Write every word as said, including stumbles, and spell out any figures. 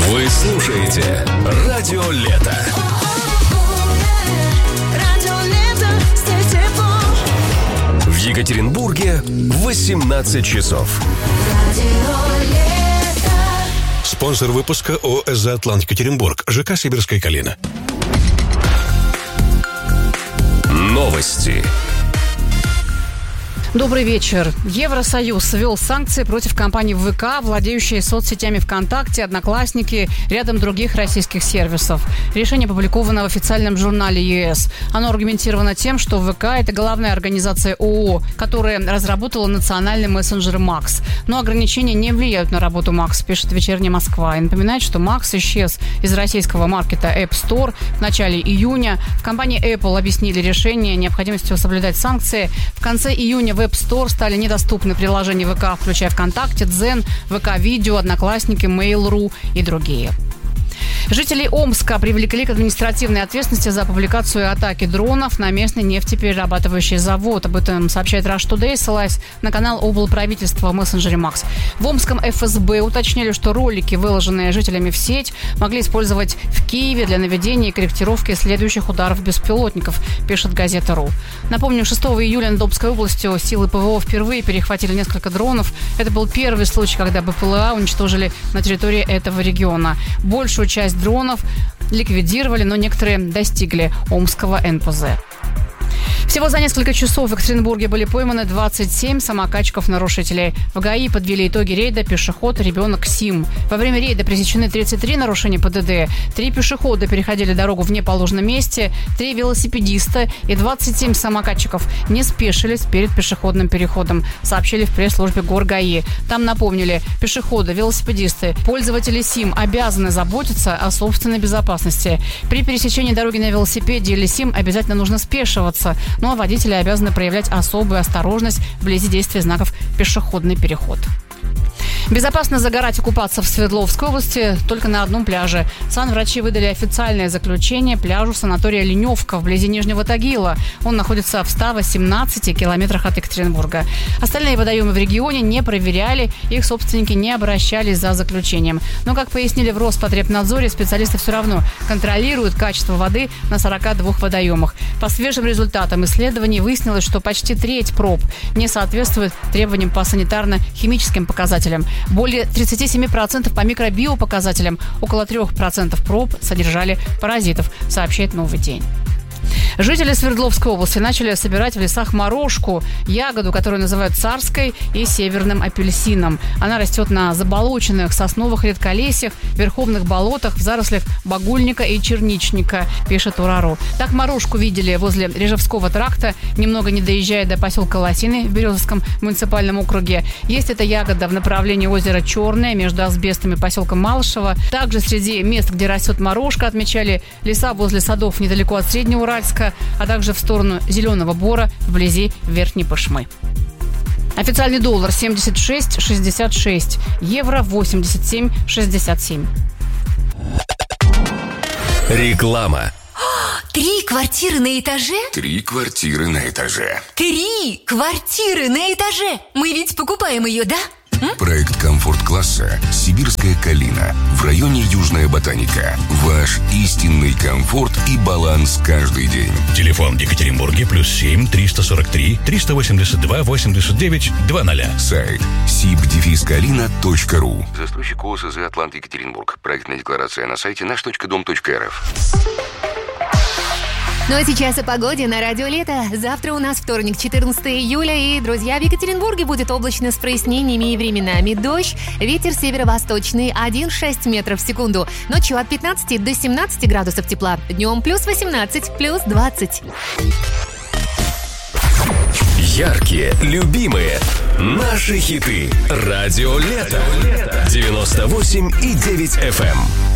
Вы слушаете Радио Лето. В Екатеринбурге восемнадцать часов. Спонсор выпуска ООО «ЭЗА Атлант Екатеринбург», ЖК «Сибирская Калина». Новости. Добрый вечер. Евросоюз ввел санкции против компании ВК, владеющей соцсетями ВКонтакте, Одноклассники, рядом других российских сервисов. Решение опубликовано в официальном журнале ЕС. Оно аргументировано тем, что ВК – это главная организация ООО, которая разработала национальный мессенджер Макс. Но ограничения не влияют на работу Макс, пишет «Вечерняя Москва». И напоминает, что Макс исчез из российского маркета App Store в начале июня. В компании Apple объяснили решение необходимостью соблюдать санкции. В конце июня в App Store стали недоступны приложения ВК, включая ВКонтакте, Дзен, ВК-видео, Одноклассники, Mail.ru и другие. Жителей Омска привлекли к административной ответственности за публикацию атаки дронов на местный нефтеперерабатывающий завод. Об этом сообщает Rush Today, ссылаясь на канал облправительства в мессенджере Макс. В Омском эф эс бэ уточнили, что ролики, выложенные жителями в сеть, могли использовать в Киеве для наведения и корректировки следующих ударов беспилотников, пишет газета.ру. Напомню, шестого июля над Омской областью силы ПВО впервые перехватили несколько дронов. Это был первый случай, когда БПЛА уничтожили на территории этого региона. Большую часть дронов ликвидировали, но некоторые достигли Омского эн пэ зэ. Всего за несколько часов в Екатеринбурге были пойманы двадцать семь самокатчиков-нарушителей. В ГАИ подвели итоги рейда пешеход, ребенок, СИМ. Во время рейда пресечены тридцать три нарушения пэ дэ дэ. Три пешехода переходили дорогу в неположенном месте, три велосипедиста и двадцать семь самокатчиков не спешились перед пешеходным переходом, сообщили в пресс-службе ГорГАИ. Там напомнили, пешеходы, велосипедисты, пользователи СИМ обязаны заботиться о собственной безопасности. При пересечении дороги на велосипеде или СИМ обязательно нужно спешиваться. Ну а водители обязаны проявлять особую осторожность вблизи действия знаков «Пешеходный переход». Безопасно загорать и купаться в Свердловской области только на одном пляже. Санврачи выдали официальное заключение пляжу санатория «Леневка» вблизи Нижнего Тагила. Он находится в ста восемнадцати километрах от Екатеринбурга. Остальные водоемы в регионе не проверяли, их собственники не обращались за заключением. Но, как пояснили в Роспотребнадзоре, специалисты все равно контролируют качество воды на сорока двух водоемах. По свежим результатам исследований выяснилось, что почти треть проб не соответствует требованиям по санитарно-химическим показателям. Более тридцать семь процентов по микробиопоказателям, около три процента проб содержали паразитов, сообщает «Новый день». Жители Свердловской области начали собирать в лесах морожку, ягоду, которую называют царской и северным апельсином. Она растет на заболоченных сосновых редколесьях, верховных болотах, в зарослях багульника и черничника, пишет Урару. Так морожку видели возле Режевского тракта, немного не доезжая до поселка Лосины в Березовском муниципальном округе. Есть эта ягода в направлении озера Черное между Асбестом и поселком Малышево. Также среди мест, где растет морожка, отмечали леса возле садов недалеко от Среднеуральска, а также в сторону Зеленого Бора вблизи Верхней Пышмы. Официальный доллар семьдесят шесть шестьдесят шесть, евро восемьдесят семь шестьдесят семь. Реклама. Три квартиры на этаже? Три квартиры на этаже. Три квартиры на этаже! Мы ведь покупаем ее, да? М? Проект комфорт-класса «Сибирская Калина» в районе Южная Ботаника. Ваш истинный комфорт и баланс каждый день. Телефон в Екатеринбурге плюс семь триста сорок три триста восемьдесят два восемьдесят девять двадцать. Сайт сиб дефис калина точка ру. Застройщик ООО «ЭЗА Атлант Екатеринбург». Проектная декларация на сайте наш точка дом точка эр эф. Ну а сейчас о погоде на Радио Лето. Завтра у нас вторник, четырнадцатого июля, и, друзья, в Екатеринбурге будет облачно с прояснениями и временами дождь. Ветер северо-восточный один целых шесть метров в секунду. Ночью от пятнадцати до семнадцати градусов тепла. Днем плюс восемнадцать, плюс двадцать. Яркие, любимые, наши хиты. Радио Лето. девяносто восемь и девять эф эм.